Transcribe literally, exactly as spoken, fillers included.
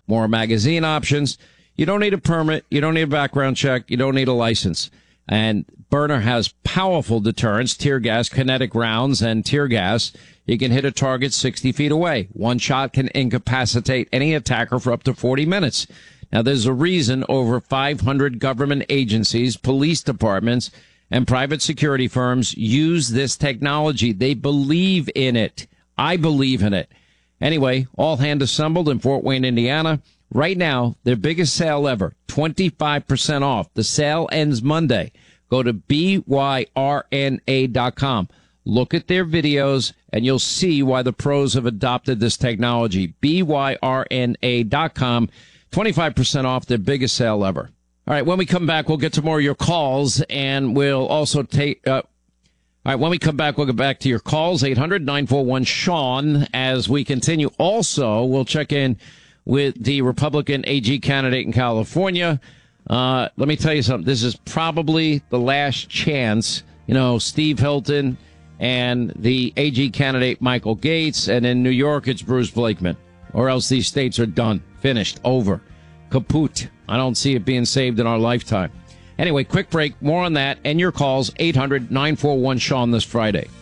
more magazine options. You don't need a permit. You don't need a background check. You don't need a license. And Byrna has powerful deterrents, tear gas, kinetic rounds, and tear gas. You can hit a target sixty feet away. One shot can incapacitate any attacker for up to forty minutes. Now, there's a reason over five hundred government agencies, police departments, and private security firms use this technology. They believe in it. I believe in it. Anyway, all hand assembled in Fort Wayne, Indiana. Right now, their biggest sale ever, twenty-five percent off. The sale ends Monday. Go to B Y R N A dot com. Look at their videos, and you'll see why the pros have adopted this technology. B Y R N A dot com. twenty-five percent off their biggest sale ever. All right, when we come back, we'll get to more of your calls, and we'll also take... Uh, all right, when we come back, we'll get back to your calls, eight hundred nine four one Sean, as we continue. Also, we'll check in with the Republican A G candidate in California. Uh, let me tell you something. This is probably the last chance. You know, Steve Hilton and the A G candidate Michael Gates, and in New York, it's Bruce Blakeman. Or else these states are done, finished, over, kaput. I don't see it being saved in our lifetime. Anyway, quick break. More on that and your calls, eight hundred nine four one Sean this Friday.